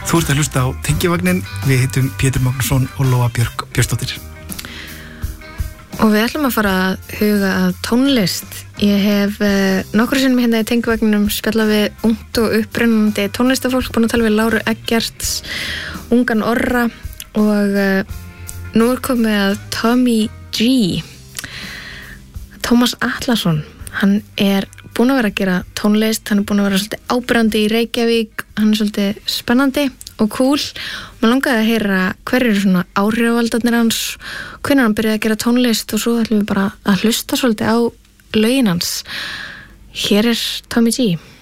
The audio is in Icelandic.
Þú ert að hlusta á Tengivagnin, við heitum Pétur Magnússon og Lóa Björk Björnsdóttir. Og við ætlum að fara að huga að tónlist. Ég hef nokkru sinnum hérna í Tengivagninum spjallað við ungt og upprennandi tónlistafólk, búin að tala við Láru Eggerts, ungan Orra og nú er komið að Tommy G. Tómas Atlason, hann er búin að vera að gera tónlist, hann er búin að vera svolítið áberandi í Reykjavík, hann er svolítið spennandi og cool. Mér langaði að heyra hverjir eru svona áhrifavaldarnir hans, hvenær hann byrjaði að gera tónlist og svo ætlum við bara að hlusta svolítið á lögin hans. Hér er Tommy G.